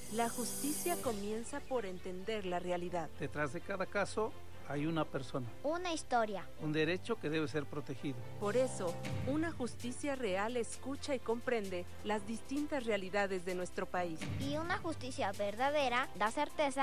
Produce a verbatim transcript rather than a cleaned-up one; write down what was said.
La justicia comienza por entender la realidad. Detrás de cada caso hay una persona. Una historia. Un derecho que debe ser protegido. Por eso, una justicia real escucha y comprende las distintas realidades de nuestro país. Y una justicia verdadera da certeza